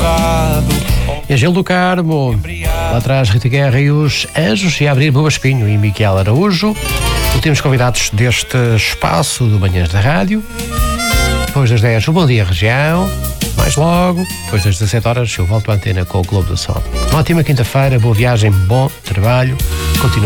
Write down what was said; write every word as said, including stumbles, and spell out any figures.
Angelo do Carmo, lá atrás Rita Guerra e os Anjos, e a abrir Buba Espinho e Miguel Araújo, últimos convidados deste espaço do Manhãs da Rádio. Depois das dez, o Bom Dia Região. Mais logo, depois das dezassete horas, eu volto à antena com o Globo do Sol. Uma ótima quinta-feira, boa viagem, bom trabalho. Continua